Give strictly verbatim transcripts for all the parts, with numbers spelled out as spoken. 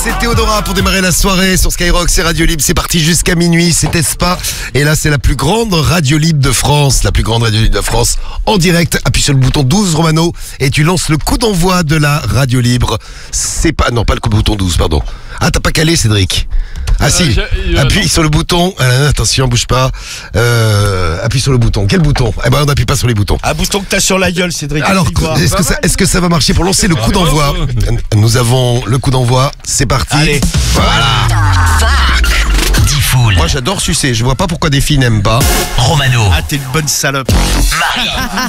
c'est Théodora pour démarrer la soirée sur Skyrock, c'est Radio Libre, c'est parti jusqu'à minuit, c'était Spa. Et là c'est la plus grande radio libre de France, la plus grande radio libre de France en direct. Appuie sur le bouton douze Romano et tu lances le coup d'envoi de la radio libre. C'est pas, non pas le bouton douze, pardon. Ah t'as pas calé Cédric. Ah si, euh, appuie sur le bouton, ah, attention bouge pas, euh, appuie sur le bouton, quel bouton? Eh ben on n'appuie pas sur les boutons. Un bouton que t'as sur la gueule Cédric. Alors est-ce que, ça, est-ce que ça va marcher pour lancer le coup d'envoi? Nous avons le coup d'envoi, c'est parti. Allez. Voilà. Diffoul. Moi j'adore sucer, je vois pas pourquoi des filles n'aiment pas. Romano. Ah t'es une bonne salope. Marie.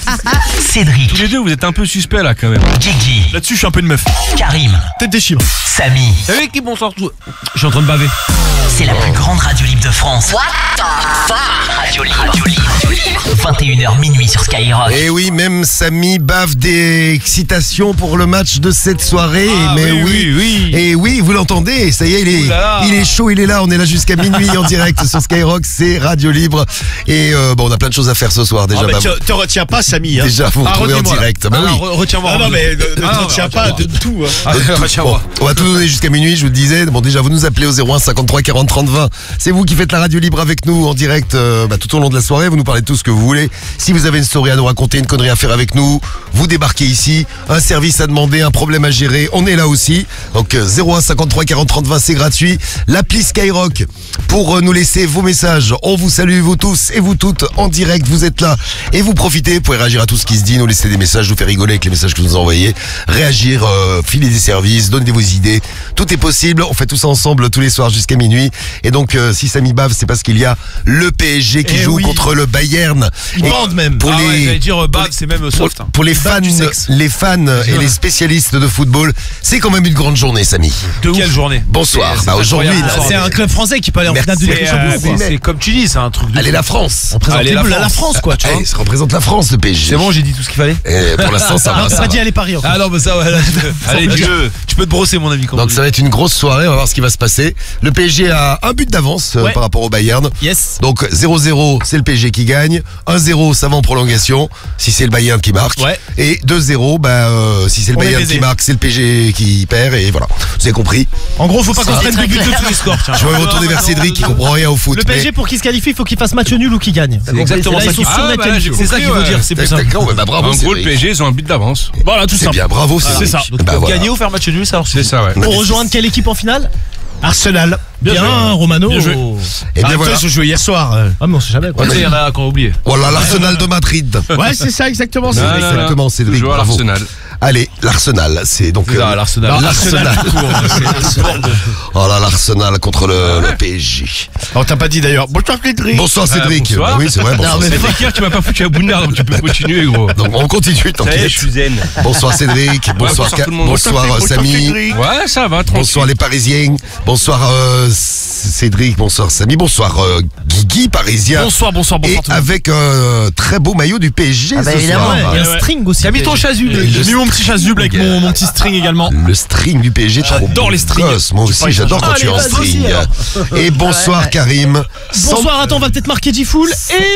Cédric. Tous les deux vous êtes un peu suspects là quand même. Guigui. Là-dessus je suis un peu une meuf. Karim. Tête des chiffres. Samy. Vous savez qui bonsoir tout. Je suis en train de baver. C'est la plus grande radio libre de France. What the fuck? Radio Libre. Radio Libre. vingt et une heures minuit sur Skyrock. Et oui, même Samy bave d'excitation pour le match de cette soirée. Ah, mais oui, oui, oui, oui. Et oui, vous l'entendez, ça y est, il est, il est chaud, il est là. On est là jusqu'à minuit en direct sur Skyrock, c'est Radio Libre. Et euh, bon, on a plein de choses à faire ce soir déjà. Ah, bah, mais te, te retiens pas Samy hein. Déjà, vous Ah, retrouvez en retenez-moi, direct. là. Bah Ah, oui. non, re- retiens-moi. Ah non mais ne, ne Ah, te non, retiens non, pas de retiens-moi. tout hein. Ah, De tout. retiens-moi. Bon, on va tout donner jusqu'à minuit, je vous le disais. Bon, déjà, vous nous appelez au zéro un cinquante-trois quarante trente vingt. C'est vous qui faites la radio libre avec nous en direct euh, bah, tout au long de la soirée. Vous nous parlez de tout ce que vous voulez. Si vous avez une story à nous raconter, une connerie à faire avec nous, vous débarquez ici. Un service à demander, un problème à gérer, on est là aussi. Donc euh, zéro un cinquante-trois quarante trente vingt, c'est gratuit. L'appli Skyrock pour euh, nous laisser vos messages. On vous salue, vous tous et vous toutes en direct. Vous êtes là et vous profitez. Vous pouvez réagir à tout ce qui se dit, nous laisser des messages, nous faire rigoler avec les messages que vous nous envoyez. Réagir, euh, filer des services, donner vos idées. Tout est possible. On fait tout ça ensemble tous les soirs jusqu'à minuit. Et donc, euh, si Samy bave, c'est parce qu'il y a le P S G qui Eh joue oui. contre le Bayern. Ils Et bandent même. Pour Ah les, ouais, j'allais dire euh, pour bave, les- c'est même pour, soft. hein. pour les fans, du sexe. les fans et les spécialistes de football, c'est quand même une grande journée, Samy. De quelle journée? Bonsoir. C'est- Bah, c'est aujourd'hui, incroyable. là, C'est un club français qui peut aller en Merci. finale de Ligue des C'est, Champions. euh, quoi. mais c'est comme tu dis, c'est un truc de. Allez, la France. On présente Allez, les la Bleus, la, la France. France quoi tu vois. Eh, ça représente la France, le P S G. C'est bon, j'ai dit tout ce qu'il fallait. Et pour l'instant, ça Ah, va. on t'a ça pas va. dit aller Paris encore. Ah non, mais ça, ouais. là, Allez, tu peux, tu peux te brosser, mon ami. quand Donc même. ça va être une grosse soirée, on va voir ce qui va se passer. Le P S G a un but d'avance euh, Ouais. par rapport au Bayern. Yes. Donc zéro zéro, c'est le P S G qui gagne. un zéro, ça va en prolongation, si c'est le Bayern qui marque. Ouais. Et deux zéro, bah, euh, si c'est le On est Bayern baisé. qui marque, c'est le P S G qui perd. Et voilà, vous avez compris. En gros, faut pas qu'on Ça, prenne c'est deux buts très de tous les scores. Tiens. Je vais me retourner vers Cédric qui comprend rien au foot. Le P S G mais- pour qu'il se qualifie, il faut qu'il fasse match nul ou qu'il gagne. C'est exactement Là, ça ils sont qu'il- sûrs Ah, d'être bah là, qualifiés. j'ai C'est ça compris, qu'il faut ouais. dire, c'est plus simple. D'accord, ouais, bah, bravo En gros, le Cédric. P S G, ils ont un but d'avance. Voilà, tout C'est simple. bien, bravo C'est Cédric. ça. Donc, Bah, voilà. gagner ou faire match nul, ça. C'est ça, ouais. Pour rejoindre quelle équipe en finale? Arsenal. Bien Bien, joué. Romano. Bien joué. Et bien Ah, voilà. ils ont joué hier soir. Ah, mais on sait jamais quoi. Tu sais, il y en a qu'on a oublié. Voilà l'Arsenal de Madrid. Ouais, c'est ça exactement. Non, c'est non, exactement. Exactement, Cédric. Toujours à Bravo. l'Arsenal. Allez, l'Arsenal, c'est donc C'est ça, euh, l'Arsenal. non, L'Arsenal l'Arsenal. tout court, hein, c'est- Oh là, l'Arsenal contre le, le P S G. On t'a pas dit d'ailleurs. Bonsoir Cédric. Bonsoir Cédric. bonsoir. Bah oui, c'est vrai. Bonsoir C'est Cédric. hier, tu m'as pas foutu à Bounard, donc tu peux continuer, gros. Donc on continue, Ça y est, t'inquiète. je suis zen. Bonsoir Cédric. Bonsoir, bonsoir Ka- tout le monde. bonsoir, euh, Samy. Ouais, ça va, tranquille. Bonsoir les Parisiens. Bonsoir euh, Cédric. Bonsoir Samy. Bonsoir euh, Guigui parisien. Bonsoir, bonsoir, Et bonsoir tout le monde. avec un très beau maillot du P S G Ah bah ce évidemment, soir. Ouais, il y a ouais. un string aussi. T'as mis ton chasuble. Et J'ai le mis mon petit chasuble avec mon, mon petit string également. Le string du P S G, trop J'adore beau les strings. gosse. Moi Tu aussi, parles j'adore ça. quand tu es en Allez, vas-y, string. alors. Et bonsoir Karim. Bonsoir, attends, on va peut-être marquer Diffoul. Et.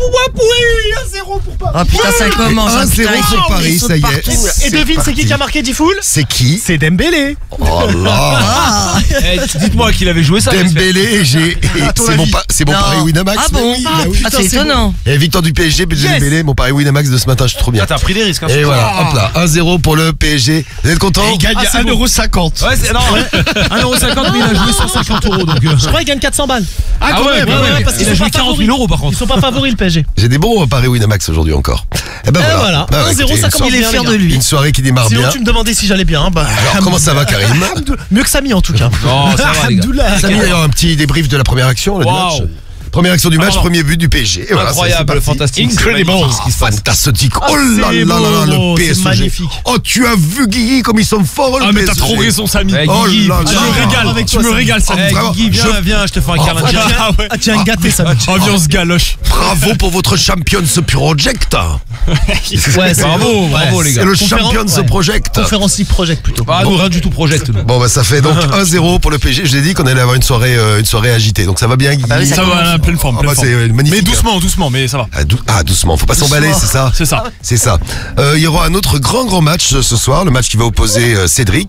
Oui, un zéro pour Paris. Oh putain, ça commence. un hein, putain, zéro ils pour sautent- Paris, ils sautent ça y est. partout, là. Et devine, c'est qui qui a marqué Diffoul? C'est qui? C'est Dembélé. Oh là Eh, Dites-moi qu'il avait joué ça. Dembélé et j'ai. et ton C'est mon, avis. pa- c'est mon Non. pari Winamax. Ah mais bon oui, Ah, bah oui. ah, Putain, c'est c'est étonnant. Et victoire du P S G, Yes. Dembélé, mon pari Winamax de ce matin, je suis trop bien. Ah, t'as pris des risques. hein, Et ce voilà, soir. hop là, un zéro pour le P S G. Vous êtes content? Il gagne Ah, c'est un bon. euro cinquante. Ouais, c'est non. un euro cinquante, mais il a joué cent cinquante euros. Donc, euh, Je crois qu'il gagne quatre cents balles. Ah quand ouais, même, ouais, ouais, parce qu'ils il a sont joué pas quarante favoris. mille euros par Ils contre. sont pas favoris le P S G. J'ai des bons paris Winamax aujourd'hui encore. Et ben Et voilà. voilà, Bah, un zéro, écoutez, ça une commence Il est bien, fier les de gars. lui. Une soirée qui démarre Sinon, bien. tu me demandais si j'allais bien. Bah, Alors, comment ça va, Karim? mieux que Samy en tout cas. Non, ça va, les gars. Alhamdoulilah. Samy, d'ailleurs, un petit débrief de la première action là, du Waouh. match. Première action du match, Pardon. premier but du P S G. Et voilà, Incroyable, c'est- c'est parti. fantastique. Incredible. C'est magnifique ce qui se passe. Fantastique. Ah, Oh là c'est là là là, beau, le P S G. c'est magnifique. Oh, tu as vu Guigui comme ils sont forts, le Ah, mais P S t'as G. trop raison, Samy. Eh, Oh Guigui, là putain, Tu là. me régales, Avec tu toi, me Samy. régales, Samy. Eh, Vraiment, Guigui, viens, je- viens, je te fais un câlin. Oh, Viens. Ah, ouais. Ah, tu as un gâté, Samy. Ambiance galoche. Bravo pour votre Champions Project. Ouais, c'est Bravo, bravo, les C'est gars. le Conférence- Champions ouais. Project. Conférence League Project plutôt. Ah, nous, rien du tout project. nous. Bon bah ça fait donc un zéro pour le P S G. Je l'ai dit qu'on allait avoir une soirée euh, une soirée agitée. Donc ça va bien Guigui. bah oui, Ça va, là, pleine forme, Ah, pleine bah, forme. c'est, euh, magnifique. Mais doucement, doucement, mais ça va. Ah, dou- ah, doucement, faut pas s'emballer, c'est ça. C'est ça. C'est ça. Euh, Il y aura un autre grand grand match euh, ce soir, le match qui va opposer euh, Cédric.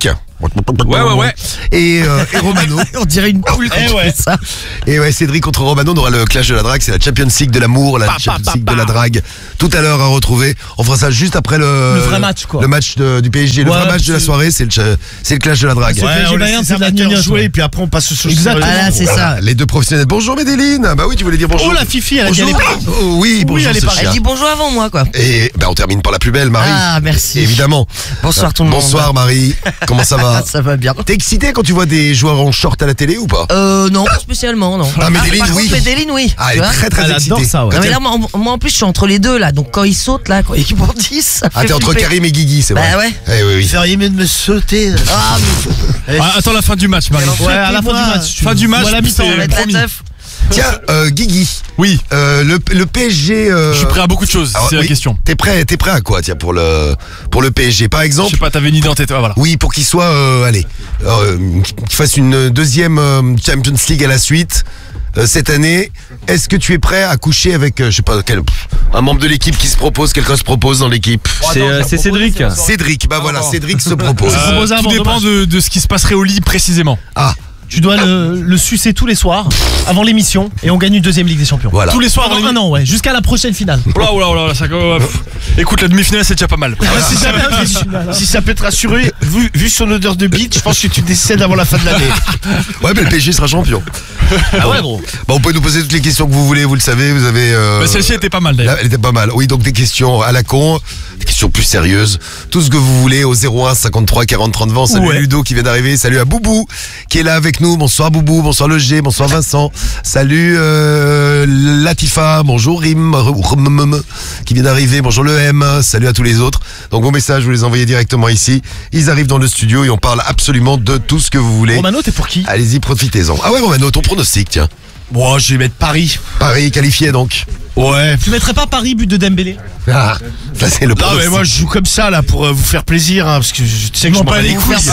Ouais, ouais, ouais. Et, euh, et Romano. On dirait une poule quand Eh tu ouais. fais ça. Et ouais, Cédric contre Romano, on aura le clash de la drague, c'est la Champions League de l'amour, la Pa, pa, Champions pa, League pa. de la drague. Tout à l'heure à retrouver. On fera ça juste après le Le vrai match, quoi. Le match de- du P S G, le Ouais, vrai match de la c'est- soirée, c'est le cha- c'est le clash de la drague. C'est- P S G on Bayern, laisse c'est les de la amateurs gnognotte, jouer ouais. et puis après on passe sur Exactement. sur- Ah, là, c'est Voilà, ça. les deux professionnels. Bonjour Médéline. Bah oui, tu voulais dire bonjour. Oh, la Fifi, elle a dit Bonjour. elle est pas- Oh, oui, bonjour. elle est ce pas- chien. Elle dit bonjour avant moi, quoi. Et bah on termine par la plus belle, Marie. Ah, merci. Évidemment. Bonsoir tout le monde. Bonsoir Marie. Comment ça va? Ça va bien. T'es excité quand tu vois des joueurs en short à la télé ou pas? Euh, non, pas spécialement, non. Ah, Médéline, par oui. contre, Médéline, oui. Ah, tu elle est vois. très très Elle excitée. adore ça, ouais. Non, mais là, moi, moi, en plus, je suis entre les deux, là. Donc, quand ils sautent, là, quand ils bondissent, ça Ah, fait t'es entre flipper. Karim et Guigui, c'est vrai. Bah ouais. Eh oui, oui. Feriez mieux de me sauter. Ah, mais Ah, attends la fin du match, Marie. Ouais, à la fin du match. tu- Fin du match, Moi, à la mi-temps, c'est on va être- la promis. teuf. Tiens, euh, Guigui, Oui, euh, le, le P S G. euh, je suis prêt à beaucoup de choses, alors, c'est la oui, question. T'es prêt, t'es prêt à quoi, tiens, pour le pour le P S G, par Je exemple? sais pas, t'avais une idée en tête, ouais, voilà. Oui, pour qu'il soit, euh, allez, euh, qu'il fasse une deuxième euh, Champions League à la suite euh, cette année. Est-ce que tu es prêt à coucher avec, euh, je sais pas, quel, un membre de l'équipe qui se propose, quelqu'un se propose dans l'équipe? C'est euh, c'est Cédric. Cédric, bah voilà, Cédric se propose. Euh, proposé tout avant, dépend dommage. de, de ce qui se passerait au lit précisément. Ah, Tu dois le, le sucer tous les soirs avant l'émission et on gagne une deuxième Ligue des Champions. voilà. Tous les soirs Pendant dans un an, ouais, jusqu'à la prochaine finale. Oh là, oh là, oh là, ça, oh, pff. Écoute, la demi-finale c'est déjà pas mal. Si ça vient, c'est finale, hein. Si ça peut te rassurer, vu, vu son odeur de bite, je pense que tu décèdes avant la fin de l'année. Ouais, mais le P S G sera champion. Ah ouais, gros. Bon, vous pouvez nous poser toutes les questions que vous voulez, vous le savez, vous avez. euh, Bah, celle-ci était pas mal d'ailleurs. Là, elle était pas mal. Oui, donc des questions à la con, des questions plus sérieuses. Tout ce que vous voulez au zéro un cinquante-trois quarante trente vingt. Salut Ouais. Ludo qui vient d'arriver. Salut à Boubou qui est là avec nous. Bonsoir Boubou. Bonsoir Le G. Bonsoir Vincent. Salut euh, Latifa. Bonjour Rim Rmm, qui vient d'arriver. Bonjour le M. Salut à tous les autres. Donc vos messages, vous les envoyez directement ici. Ils arrivent dans le studio et on parle absolument de tout ce que vous voulez. Romano, t'es pour qui? Allez-y, profitez-en. Ah ouais, Romano, ton pronostic, tiens. Bon, je vais mettre Paris. Paris qualifié donc. Ouais. Tu mettrais pas Paris but de Dembélé? Ah, ça c'est le Non, pronostic. mais moi, je joue comme ça, là, pour euh, vous faire plaisir, hein, parce que je tu sais que je m'en bats les couilles.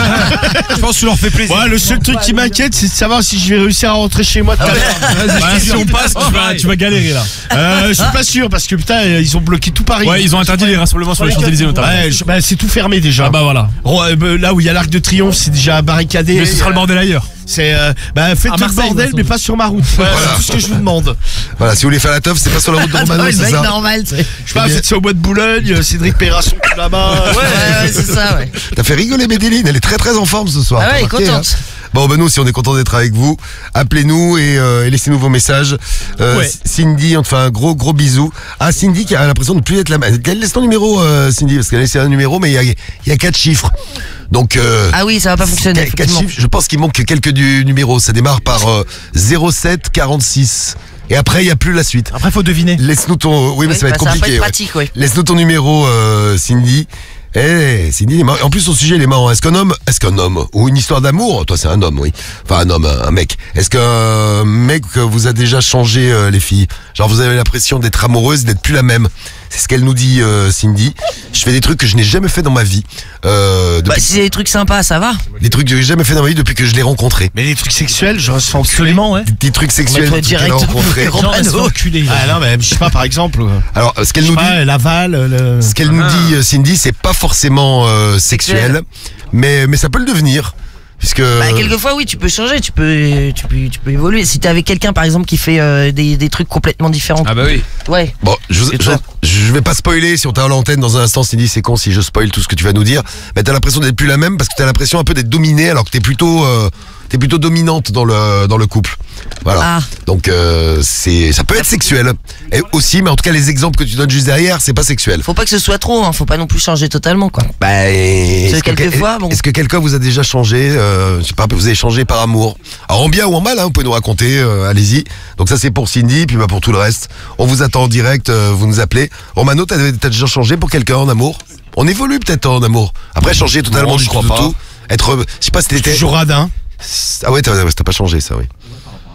Je pense que tu leur fais plaisir. Ouais, le seul truc qui m'inquiète, c'est de savoir si je vais réussir à rentrer chez moi tout à l'heure. Ouais, si on passe, tu vas, tu vas galérer là. Euh, je suis pas sûr, parce que putain, euh, ils ont bloqué tout Paris. Ouais, ils ont interdit les rassemblements sur les Champs-Élysées notamment. Ouais, je- bah, c'est tout fermé déjà. Ah bah voilà. Ro- euh, bah, là où il y a l'Arc de Triomphe, c'est déjà barricadé. Mais ce sera le bordel ailleurs. C'est euh, bah faites À le Marseille, bordel, Vincent. mais pas sur ma route. Voilà, c'est tout ce que je vous demande. Voilà, si vous voulez faire la teuf, c'est pas sur la route de Romano, le c'est mec ça? normal, tu sais. Je sais pas, faites ça au bois de Boulogne, Cédric Perrasson là-bas. Ouais, ouais, c'est ça, ouais. T'as fait rigoler Médéline, elle est très très en forme ce soir. Ah t'as ouais, remarqué, contente. hein. Bon, ben nous aussi, on est content d'être avec vous. Appelez-nous et, euh, et laissez-nous vos messages. Euh, Ouais. Cindy, on te fait un gros gros bisou. Ah, Cindy qui a l'impression de ne plus être la même. Laisse ton numéro, euh, Cindy, parce qu'elle a laissé un numéro, mais il y a, il y a quatre chiffres. Donc, euh, Ah oui, ça va pas fonctionner, quatre- quatre effectivement. chiffres, je pense qu'il manque quelques du numéros. Ça démarre par euh, zéro sept quarante-six. Et après, il n'y a plus la suite. Après, faut deviner. Laisse-nous ton. Oui, mais Oui, ça va bah, être ça va pas compliqué. être ouais. pratique, oui. Laisse-nous ton numéro, euh, Cindy. Eh, Cindy, il est marrant. En plus, son sujet, il est marrant. Est-ce qu'un homme, est-ce qu'un homme, ou une histoire d'amour, toi, c'est un homme, oui. Enfin, un homme, un, un mec. Est-ce qu'un mec vous a déjà changé, euh, les filles? Genre, vous avez l'impression d'être amoureuse, d'être plus la même. C'est ce qu'elle nous dit, euh, Cindy. Je fais des trucs que je n'ai jamais fait dans ma vie. Euh, Bah, depuis- si c'est des trucs sympas, ça va. Des trucs que j'ai jamais fait dans ma vie depuis que je l'ai rencontré. Mais les trucs sexuels, je ressens Absolument, ouais. Des petits trucs sexuels toi, depuis qu'elle a direct. rencontré. Grand Genre, elle se fait panneau. enculer. Ah non, mais je sais pas, par exemple. euh, Alors, ce qu'elle Je sais nous dit. pas, l'aval, le. Ce qu'elle nous dit, euh, Cindy, c'est pas forcément euh, sexuel, Sexuel. mais, mais ça peut le devenir. Puisque. Bah, quelquefois, oui, tu peux changer, tu peux, tu peux, tu peux évoluer. Si t'es avec quelqu'un, par exemple, qui fait euh, des, des trucs complètement différents. Ah bah oui. Ouais. Bon, je, Et je, toi je vais pas spoiler si on t'a à l'antenne dans un instant, Cindy, c'est con si je spoil tout ce que tu vas nous dire. Mais t'as l'impression d'être plus la même parce que t'as l'impression un peu d'être dominée alors que t'es plutôt, euh, t'es plutôt dominante dans le, dans le couple. Voilà. Ah. Donc, euh, c'est, ça peut être sexuel. Et aussi, mais en tout cas, les exemples que tu donnes juste derrière, c'est pas sexuel. Faut pas que ce soit trop, hein. Faut pas non plus changer totalement, quoi. Bah, est-ce que, quelquefois, bon. est-ce que quelqu'un vous a déjà changé, euh, je sais pas, vous avez changé par amour? Alors en bien ou en mal, hein, vous pouvez nous raconter, euh, allez-y. Donc ça c'est pour Cindy, puis bah pour tout le reste, on vous attend en direct, euh, vous nous appelez. Romano, t'as, t'as déjà changé pour quelqu'un en amour? On évolue peut-être en amour. Après changer totalement Non, du je tout, crois tout, pas. tout. Être, euh, je sais pas si t'étais. Toujours radin. Ah ouais, t'as, t'as pas changé ça, oui.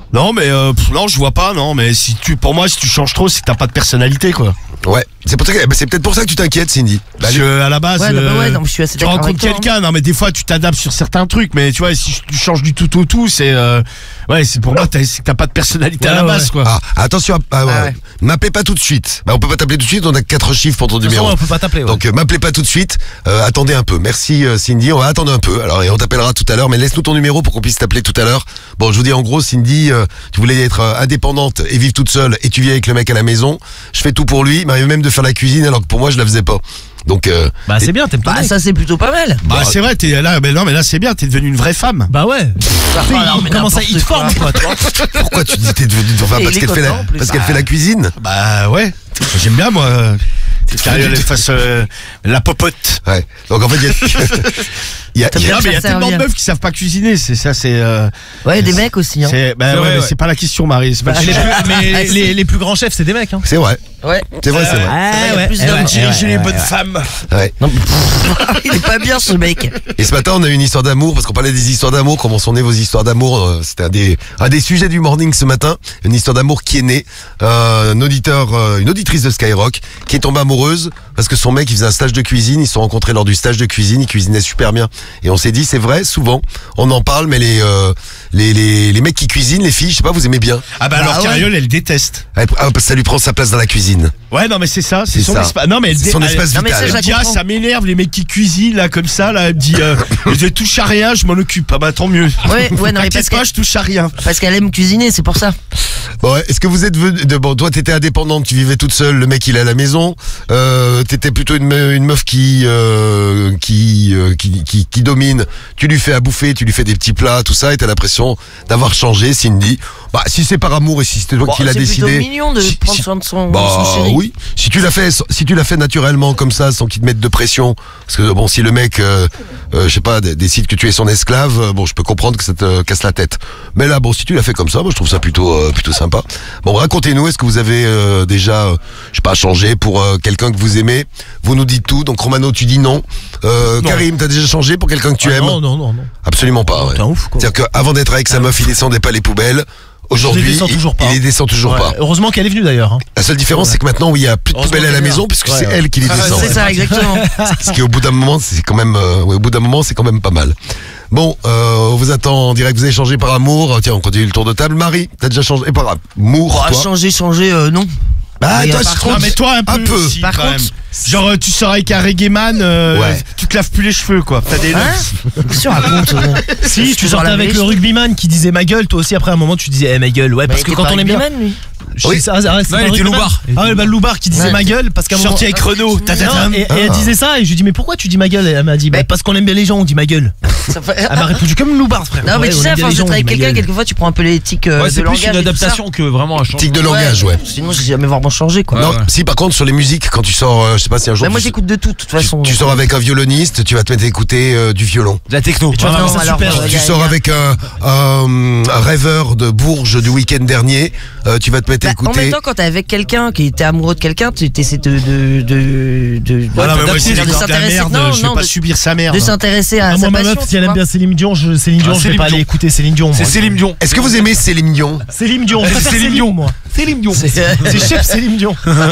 Non, mais euh, pff, non, je vois pas, non, mais si tu, pour moi, si tu changes trop, c'est que t'as pas de personnalité, quoi. Ouais, c'est pour ça que- bah, c'est peut-être pour ça que tu t'inquiètes, Cindy. Parce que à la base, Ouais, non, bah euh, ouais, non, je suis assez tu d'accord rencontres avec toi, hein. quelqu'un, non, mais des fois, tu t'adaptes sur certains trucs, mais tu vois, si tu changes du tout au tout, c'est, euh, ouais, c'est pour moi, t'as, c'est que t'as pas de personnalité à la Ouais, base, quoi. Ah, attention, ah, ouais. Ah ouais. M'appelez pas tout de suite. Bah, on peut pas t'appeler tout de suite, on a quatre chiffres pour ton De toute numéro. façon, on peut pas t'appeler. ouais. Donc euh, m'appelez pas tout de suite, euh, attendez un peu. Merci euh, Cindy, on va attendre un peu. Alors et on t'appellera tout à l'heure, mais laisse-nous ton numéro pour qu'on puisse t'appeler tout à l'heure. Bon, je vous dis en gros, Cindy, euh, tu voulais être euh, indépendante et vivre toute seule, et tu vis avec le mec à la maison. Je fais tout pour lui, il m'arrive même de faire la cuisine, alors que pour moi je la faisais pas. Donc euh, Bah c'est bien, t'aimes ton Bah, mec. ça, c'est plutôt pas mal. Bah, c'est vrai, t'es là, mais non, mais là, c'est bien, t'es devenue une vraie femme. Bah ouais. Ah, non, mais Comment ça, il te n'importe forme quoi. quoi, toi. pourquoi tu dis t'es devenu enfin, Et parce il est qu'elle fait la content, en plus. parce qu'elle Bah. fait la cuisine. Bah, ouais. J'aime bien, moi. Qu'Ariel fasse euh, la popote. Ouais. Donc en fait il y a, il y a- T'as il y a- Non, mais il y a faire tellement de servir. meufs qui savent pas cuisiner, c'est ça, c'est. Euh, Ouais, des mecs aussi, hein. c'est bah, C'est ouais, vrai, mais ouais. c'est pas la question, Marie. C'est pas le Les sujet. plus- mais les, les plus grands chefs, c'est des mecs. Hein. c'est vrai, Ouais. c'est vrai, c'est vrai. Ah il y a ouais, plus eh d'hommes ouais, qui eh ouais, J'ai eh les ouais, bonnes ouais. femmes. Ouais. Non, mais- il est pas bien, ce mec. Et ce matin, on a eu une histoire d'amour, parce qu'on parlait des histoires d'amour, comment sont nées vos histoires d'amour. euh, C'était un des, un des sujets du morning ce matin. Une histoire d'amour qui est née. Euh, un auditeur, euh, une auditrice de Skyrock, qui est tombée amoureuse, parce que son mec, il faisait un stage de cuisine. Ils se sont rencontrés lors du stage de cuisine. Il cuisinait super bien. Et on s'est dit, c'est vrai, souvent, on en parle, mais les, euh, les, les, les mecs qui cuisinent, les filles, je sais pas, vous aimez bien. Ah, bah, Bah, alors, ouais. qu'Ariel, elle déteste. Ah, parce que ça lui prend sa place dans la cuisine. Ouais, non, mais c'est ça, c'est C'est son ça. espace. Non, mais elle C'est dé- son elle- espace Non, mais ça, vital. je Elle la dit, ah, comprends. ça m'énerve, les mecs qui cuisinent, là, comme ça, là. Elle me dit, euh, je touche à rien, je m'en occupe. Ah, bah, tant mieux. Ouais, ouais, non, mais T'inquiète parce pas, que- je touche à rien. Parce qu'elle aime cuisiner, c'est pour ça. Bon, ouais, est-ce que vous êtes venu de bon, toi t'étais indépendante, tu vivais toute seule, le mec il est à la maison, euh, t'étais plutôt une, me- une meuf qui euh, qui, euh, qui qui qui domine, tu lui fais à bouffer, tu lui fais des petits plats, tout ça, et t'as l'impression d'avoir changé, Cindy. Bah si c'est par amour et si c'est toi Bon, qui l'as c'est plutôt décidé. mignon de si- prendre si- soin de son, Bah son chéri. oui, si tu l'as fait, si tu l'as fait naturellement comme ça, sans qu'il te mette de pression, parce que bon, si le mec, euh, euh, je sais pas, d- décide que tu es son esclave, euh, bon, je peux comprendre que ça te casse la tête. Mais là, bon, si tu l'as fait comme ça, moi, je trouve ça plutôt, euh, plutôt sympa. Bon, racontez-nous, est-ce que vous avez euh, déjà, euh, je sais pas, changé pour euh, quelqu'un que vous aimez? Vous nous dites tout. Donc Romano, tu dis non. Euh, Non. Karim, t'as déjà changé pour quelqu'un que tu Ah, aimes? Non, non, non, non. Absolument pas. Ouais. T'es un ouf, quoi. C'est-à-dire qu'avant d'être avec sa meuf, il descendait pas les poubelles. Aujourd'hui, Je les descends il, toujours pas. il les descend toujours Ouais, pas. Heureusement qu'elle est venue d'ailleurs. hein. La seule différence, c'est que maintenant, oui, il y a plus de Heureusement poubelles à la qu'elle est maison, là. puisque Ouais, c'est ouais. elle qui les Ah, descend. c'est ça, exactement. Ce qui, au bout d'un moment, c'est quand même, euh, ouais, au bout d'un moment, c'est quand même pas mal. Bon, euh, on vous attend en direct. Vous avez changé par amour. Tiens, on continue le tour de table. Marie, t'as déjà changé par amour, Oh, toi? changer, changer, euh, non. Ah, Mais, toi, euh, je par trouve- Non, mais toi, un peu. Un peu. aussi, Par quand contre, même. Genre, euh, tu sors avec un reggae man, euh, Ouais. tu te laves plus les cheveux, quoi. T'as des Hein locks. Qu'est-ce que tu racontes euh Si, tu Toujours sortais la avec vieille le chose. rugbyman qui disait ma gueule, toi aussi après un moment tu disais eh, ma gueule, ouais, Bah, parce il que était quand pas on est bien. rugbyman, lui. Je Oui. sais ça, ah, c'est Non, pas il était rugbyman. loupard. Ah ouais, bah le loupard qui disait Ouais. ma gueule parce qu'à un moment. Sorti avec Renault. T'as Non, et, et elle Ah. disait ça et je lui dis mais pourquoi tu dis ma gueule? Et elle m'a dit bah, Mais- parce qu'on aime bien les gens, on dit ma gueule. Ça fait- Elle m'a répondu comme une loubarde frère. Non, mais Ouais, tu on sais, aime à bien force les de gens, travailler on avec dit ma quelqu'un, gueule. quelquefois, tu prends un peu l'éthique euh, Ouais, de c'est plus langage. une et tout ça. adaptation que vraiment un changement. Tic de langage, ouais. Sinon, j'ai jamais vraiment changé, quoi. Ouais, non, ouais. si par contre sur les musiques, quand tu sors, euh, je sais pas si un jour Mais moi, tu, j'écoute de tout, de toute façon. tu sors avec un violoniste, tu vas te mettre à écouter euh, du violon. De la techno. Tu vas Non, trouver ça alors, super. euh, Tu y a- sors y a- avec un, un, un rêveur de Bourges du week-end dernier, euh, tu vas te mettre à Bah, en écouter. même temps, quand t'es avec quelqu'un qui était amoureux de quelqu'un, tu essaies de. de, de, de, Ah non, mais moi, de c'est les gars de la s'intéresser. merde. Non, Je vais non, pas de- subir sa merde. de s'intéresser à Ah, sa moi ma passion. meuf si tu elle aime vois. bien Céline Dion, je, Céline Dion, Ah, je vais Céline pas aller Dion. écouter Céline Dion. C'est moi. Céline Dion. Est-ce que vous aimez Céline Dion? Céline Dion, C'est c'est Céline Céline Dion. Dion moi. Céline Dion. C'est- C'est chef Céline Dion.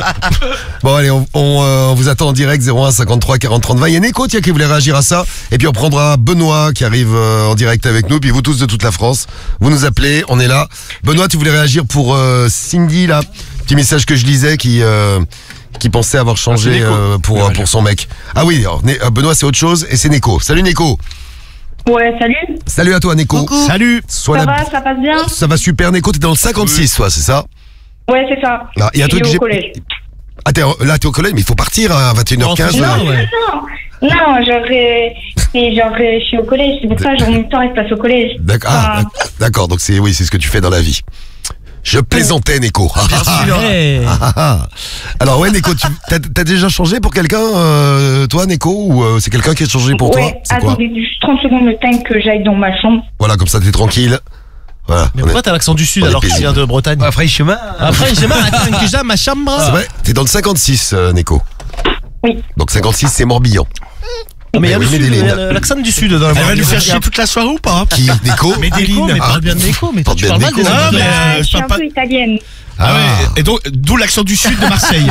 Bon allez, on, on, euh, on vous attend en direct zéro un cinquante-trois quarante trente vingt. Il y a Neko tiens qui voulait réagir à ça. Et puis on prendra Benoît qui arrive euh, en direct avec nous. Puis vous tous de toute la France, vous nous appelez, on est là. Benoît, tu voulais réagir pour euh, Cindy là. Petit message que je lisais qui euh, qui pensait avoir changé Ah, c'est Neko. euh, pour euh, pour son mec. Ah oui, alors, Né- euh, Benoît c'est autre chose et c'est Neko. Salut Neko. Ouais, salut. Salut à toi Neko. Coucou. Salut. Sois Ça la- va, ça passe bien? Ça va super Neko, t'es dans le cinquante-six toi, c'est ça? Ouais, c'est ça. Ah, il y a un Je truc que suis j'ai- au collège. Ah t'es, là t'es au collège mais il faut partir à vingt et une heures quinze. Non, là. non, ouais. Non, non, genre, euh, c'est genre, euh, je suis au collège, c'est pour ça, genre, mon temps, il se passe au collège. D'accord, ah, Enfin, d'ac- d'accord, donc c'est oui, c'est ce que tu fais dans la vie. Je plaisantais, Neko. Ah, ah, ah. Hey. Ah, ah. Alors ouais, Neko, tu t'as, t'as déjà changé pour quelqu'un, euh, toi, Neko, ou euh, c'est quelqu'un qui a changé pour toi? ouais, C'est quoi? attendez juste trente secondes le temps que j'aille dans ma chambre. Voilà, comme ça t'es tranquille. Voilà. Mais on est- pourquoi t'as l'accent du sud on est alors que tu paisible. viens de Bretagne? Après, chemin. Après, j'ai mal à déjà ma chambre. C'est vrai, t'es dans le cinquante-six, euh, Neko. Oui. Donc cinquante-six, c'est Morbihan. Non, mais il y a le Medellin. sud, il y a l'accent du sud dans la Elle va voix. nous faire chier toute la soirée ou pas? Qui Nico Nico, mais Ah. parle bien de Nico, mais toi Parle tu bien parles de mal des Nico. Ah, mais, Anglais. Bah, euh, je suis je un parle peu italienne. Ah ouais. Et donc, d'où l'accent du sud de Marseille.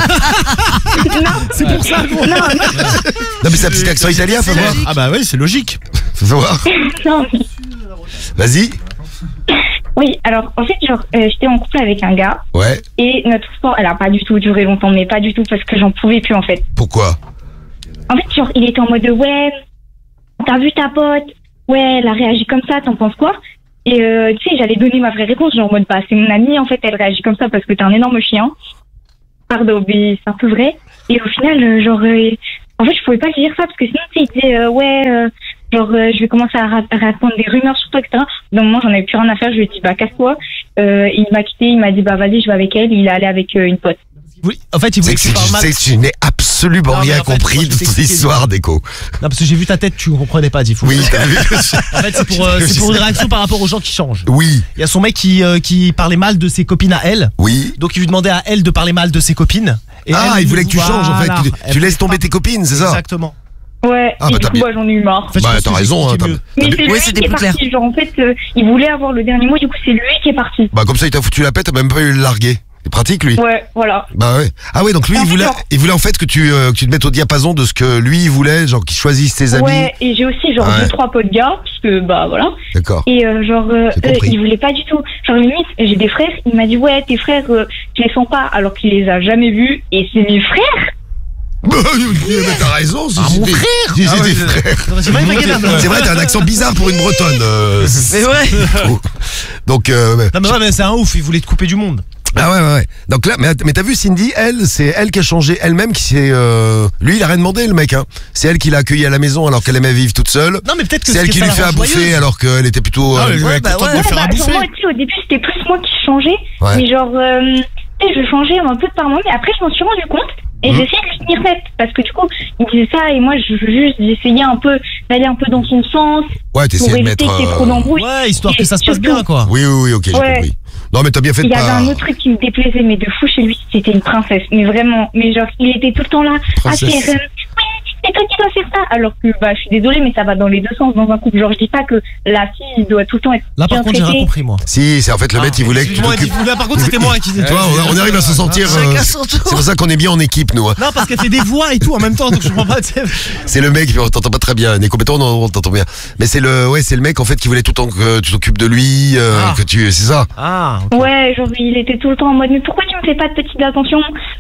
C'est pour ça, gros. Non, Non mais c'est un petit accent italien, fais voir. Ah bah ouais, c'est logique. Fais voir. non. Vas-y. Oui, alors en fait, genre, euh, j'étais en couple avec un gars Ouais. et notre histoire, elle a pas du tout duré longtemps, mais pas du tout parce que j'en pouvais plus en fait. Pourquoi? En fait, genre, il était en mode de, ouais, t'as vu ta pote? Ouais, elle a réagi comme ça, t'en penses quoi? Et euh, tu sais, j'allais donner ma vraie réponse, genre en mode, bah, c'est mon amie, en fait, elle réagit comme ça parce que t'es un énorme chien. Pardon, mais c'est un peu vrai. Et au final, euh, genre, euh, en fait, je pouvais pas lui dire ça parce que sinon, tu sais, il disait, euh, ouais, euh, genre, euh, je vais commencer à, ra- à répondre des rumeurs sur toi, et cetera. Dans le moment, j'en avais plus rien à faire, je lui ai dit, bah, casse-toi. Euh, il m'a quitté, il m'a dit, bah, vas-y, je vais avec elle, il est allé avec euh, une pote. Oui, en fait, il C'est voulait que que tu parles mal. c'est que tu n'ai absolument Non, mais rien en fait, compris moi, de je toute t'explique. l'histoire, Nico. Non, parce que j'ai vu ta tête, tu comprenais pas, Diffoul. Oui, t'as vu? En fait, c'est pour, euh, c'est pour une réaction par rapport aux gens qui changent. Oui, Il y a son mec qui, euh, qui parlait mal de ses copines à elle. oui. Donc il lui demandait à elle de parler mal de ses copines. Et Ah, elle, il voulait que tu changes en fait. voilà. Tu, Elle tu laisses voulait tomber pas- tes copines, c'est ça? Exactement. Ouais, Ah, et bah, du t'as coup, bien- bah, j'en ai eu marre. En fait, je Bah pense t'as que raison, c'est hein, t'as- mieux. Mais c'est Oui, lui c'était qui est plus clair. parti. Genre, en fait, euh, il voulait avoir le dernier mot, du coup, c'est lui qui est parti. Bah comme ça il t'a foutu la paix, t'as même pas eu le larguer. C'est pratique lui. Ouais, voilà. Bah ouais. Ah ouais, donc lui En il fait, voulait, genre- il voulait en fait que tu, euh, que tu te mettes au diapason de ce que lui il voulait, genre qu'il choisisse tes amis. Ouais, et j'ai aussi, genre, Ouais. deux, trois potes gars, parce que, bah, voilà. D'accord. Et, euh, genre, euh, J'ai eux, compris. il voulait pas du tout. Genre, limite, j'ai des frères, il m'a dit, ouais, tes frères, euh, je les sens pas, alors qu'il les a jamais vus, et c'est mes frères. Bah, mais t'as raison, si Ah, mon c'était- frère si Ah c'était ouais, frère. Non, c'est pas une vraie gueule, C'est vrai, t'as un accent bizarre pour une bretonne. euh, Mais ouais. Donc, euh, ouais. Non mais ouais, mais c'est un ouf, il voulait te couper du monde. Ah ouais, ouais, ouais. Donc là, mais, mais t'as vu Cindy, elle, c'est elle qui a changé elle-même, qui s'est. Euh... Lui, il a rien demandé, le mec. Hein. C'est elle qui l'a accueilli à la maison alors qu'elle aimait vivre toute seule. Non mais peut-être que C'est elle que qui ça lui la fait rend à bouffer joyeuse. alors qu'elle était plutôt. Ah, euh, elle Ouais, est bah contente ouais. de faire à bah, genre, bouffer. moi, tu sais, au début, c'était plus moi qui changeais. Ouais. Mais genre, euh, tu sais, je changeais un peu par moi, mais après, je m'en suis rendu compte. Et Mhm. j'essayais de lui tenir tête. Parce que du coup, il disait ça, et moi, je, juste, j'essayais un peu d'aller un peu dans son sens. Ouais, Pour t'essayais de éviter mettre. qu'il y ait trop euh, d'embrouilles. Ouais, histoire que Et ça se passe surtout- bien quoi. Oui, oui, oui, ok, j'ai Ouais. compris. Non, mais t'as bien fait de Il y avait pas. un autre truc qui me déplaisait, mais de fou chez lui, c'était une princesse. Mais vraiment, mais genre, il était tout le temps là. Princesse. Ah, c'est, euh, oui, c'est toi qui dois faire ça. Alors que, bah, je suis désolée, mais ça va dans les deux sens dans un couple. Genre, je dis pas que la fille doit tout le temps être Là par bien contre j'ai rien traitée. compris moi. Si, c'est en fait le mec, il voulait que tu Excuse-moi, t'occupes. Diffoul, là, par contre c'était moi qui. Tu vois, on, on arrive à se sentir. euh, Chacun son tour. c'est pour ça qu'on est bien en équipe, nous. hein. Non parce qu'elle fait des voix et tout en même temps donc je comprends pas. tu sais. C'est le mec, on t'entend pas très bien, Nico, mais toi, on, on t'entend bien. Mais c'est le, ouais, c'est le mec en fait qui voulait tout le temps que tu t'occupes de lui, euh, Ah. que tu, c'est ça. Ah. ok. Ouais, genre, il était tout le temps en mode, mais pourquoi tu me fais pas de petites attentions?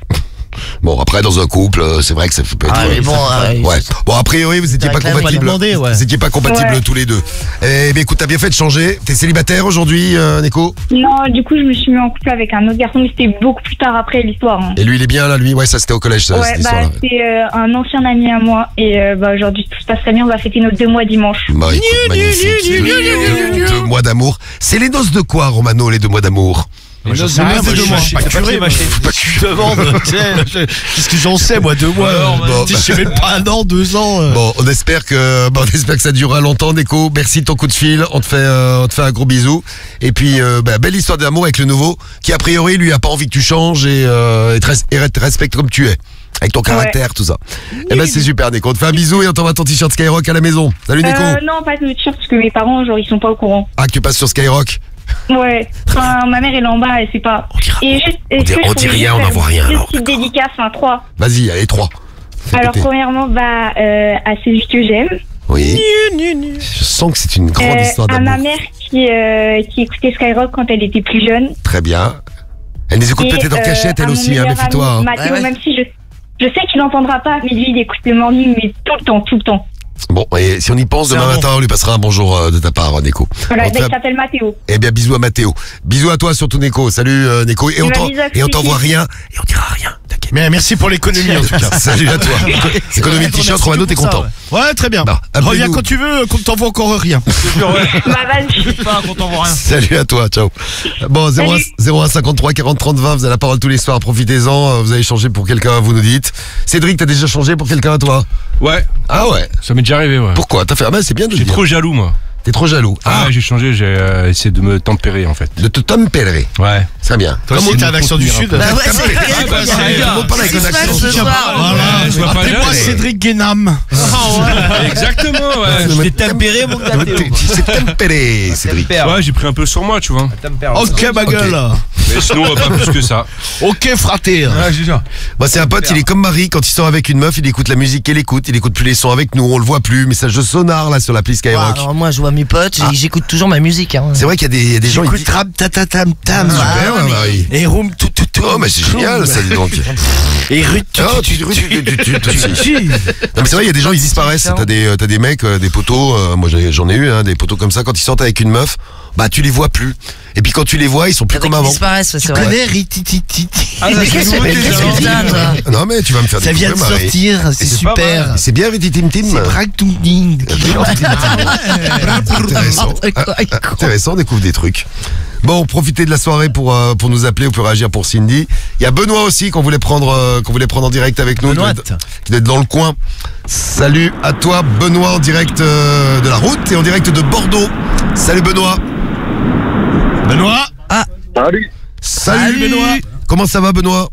Bon, après dans un couple, euh, c'est vrai que ça peut être. Ah, mais euh, bon, euh, Ouais. Bon, a priori, vous étiez C'est pas vrai que là, on va compatibles. lui demander, ouais. Vous étiez pas compatibles Ouais. tous les deux. Eh bien, écoute, t'as bien fait de changer. T'es célibataire aujourd'hui, euh, Nico? Non, du coup, je me suis mis en couple avec un autre garçon, mais c'était beaucoup plus tard après l'histoire. hein. Et lui, il est bien là, lui. Ouais, ça c'était au collège, ça, Ouais, cette bah, histoire-là. c'est euh, un ancien ami à moi, et euh, bah, aujourd'hui, tout se passe très bien. On va fêter nos deux mois dimanche. Bah, écoute, magnifique. Deux- Deux mois d'amour. C'est les noces de quoi, Romano, les deux mois d'amour? Mais j'en sais Ah, rien, c'est moi, deux je mois. suis pas C'est pas curé, très moi. mâché. Pas que je demande, tu sais, je- qu'est-ce que j'en sais, moi, deux mois. Alors, euh, bon, tu sais, je sais même pas un an, deux ans. euh. Bon, on espère que, bon, on espère que ça durera longtemps, Nico. Merci de ton coup de fil. On te fait, euh, on te fait un gros bisou. Et puis, euh, bah, belle histoire d'amour avec le nouveau, qui a priori lui a pas envie que tu changes et, euh, et te, res- et te respecte comme tu es, avec ton caractère, tout ça. Et ben c'est super, Nico. On te fait un bisou et on t'envoie ton t-shirt Skyrock à la maison. Salut, Nico. Euh, non, pas de t-shirt, parce que mes parents, genre, ils sont pas au courant. Ah, que tu passes sur Skyrock. Ouais. Enfin, ma mère, elle est en bas, elle sait pas. On dira- Et juste, on est-ce dit- que je on dit pourrais rien, juste on faire n'envoie rien, Une alors, petite d'accord. dédicace, enfin, trois. Vas-y, allez, trois. Fais Alors, péter. premièrement, bah, euh, à celui que j'aime. Oui. Je sens que c'est une grande Euh, histoire à ma d'amour. mère qui, euh, qui écoutait Skyrock quand elle était plus jeune. Très bien. Elle nous écoute Et, peut-être en euh, cachette, à elle mon aussi, hein, meilleur méfie-toi. ami, hein. Mathéo, Ouais, ouais. même si je, je sais qu'il n'entendra pas, mais lui, il écoute le morning, mais tout le temps, tout le temps. Bon, et si on y pense, C'est demain un bon. matin, on lui passera un bonjour euh, de ta part, Nico. Voilà, On te bah, fait- il s'appelle Mathéo. Eh bien, bisous à Mathéo. Bisous à toi surtout, Nico. Salut, euh, Nico. Et on Bah, t'en- bisous à et on Fifi. t'envoie rien. Et on dira rien. T'inquiète. Mais merci pour l'économie, en tout cas. Salut à toi. Économie de t-shirt, Romano, t'es pour ça, content. ouais. Ouais, très bien. Bah, appelez-nous. Reviens quand tu veux, qu'on t'envoie encore rien. Bah, vas-y. Pas quand on voit rien. Salut à toi, ciao. Bon, zéro un Salut. zéro un cinquante-trois quarante trente vingt, vous avez la parole tous les soirs, profitez-en. euh, Vous avez changé pour quelqu'un, vous nous dites. Cédric, t'as déjà changé pour quelqu'un, toi? Ouais, Ah ouais. ça m'est déjà arrivé, ouais. Pourquoi? T'as fait, ah ben, c'est bien de le J'étais dire. trop jaloux, moi. T'es trop jaloux. Ah, Ah, j'ai changé, j'ai euh, essayé de me tempérer en fait. de te tempérer. Ouais. Très bien. Toi aussi, Comment t'as te un accent du contenir Sud. un Bah ouais, c'est Ah bah, c'est les gars. Tout le monde parle avec Qu'est-ce un qui se accent. passe ce soir Voilà, Ouais, je vois pas appelez-moi jeune. Cédric Guénam. Exactement, ouais. Je T'es tempéré, mon gars. Théo. C'est tempéré, Cédric. Ouais, j'ai pris un peu sur moi, tu vois. Ok, ma gueule. Mais sinon, euh, pas plus que ça. Ok, frater. Ouais, j'ai déjà. Moi, c'est un pote, il est comme Marie, quand il sort avec une meuf, il écoute la musique qu'elle écoute, il écoute plus les sons avec nous, on le voit plus, message de sonar là sur l'appli Ouais, Skyrock. alors moi je vois mes potes, j'ai- Ah. j'écoute toujours ma musique. Hein. C'est vrai qu'il y a des, il y a des gens qui J'écoute disent trap, tatatam, tam. super, ouais, Marie. Et room, tout, tout, tout. Oh, mais c'est génial ça, dis donc. Et rut, Oh, tu, tu, tu, tu, tu, tu, aussi. Non, mais c'est vrai, il y a des gens, ils disparaissent. T'as des, euh, t'as des mecs, euh, des potos, euh, moi j'ai- j'en ai eu, hein, des potos comme ça, quand ils sortent avec une meuf, bah tu les vois plus. Et puis quand tu les vois, ils sont plus Il y en a comme qui avant. disparaissent, ouais, Tu c'est vrai. connais Ritititi? Ah, Mais ça, qu'est-ce c'est que nouveau, qu'est-ce déjà. que t'as, toi Non, mais tu vas me faire Ça vient de découvrir, Marie. sortir, c'est c'est pas super. C'est bien, Riti Tim Tim. C'est Bragdunding. Intéressant. Ah, Intéressant, on découvre des trucs. Bon, profitez de la soirée pour, euh, pour nous appeler, vous pouvez réagir pour Cindy. Il y a Benoît aussi qu'on voulait prendre euh, qu'on voulait prendre en direct avec nous. Benoît. Qui doit être- qui doit être dans le coin. Salut à toi Benoît en direct euh, de la route et en direct de Bordeaux. Salut Benoît. Benoît. Salut, Salut, Salut. Benoît. Comment ça va Benoît?